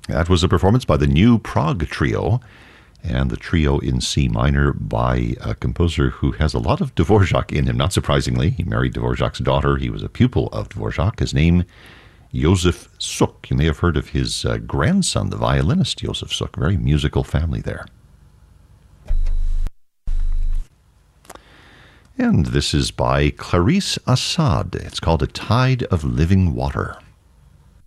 That was a performance by the New Prague Trio, and the trio in C minor by a composer who has a lot of Dvorak in him. Not surprisingly, he married Dvorak's daughter. He was a pupil of Dvorak. His name, Josef Suk. You may have heard of his grandson, the violinist Josef Suk. Very musical family there. And this is by Clarice Assad. It's called A Tide of Living Water.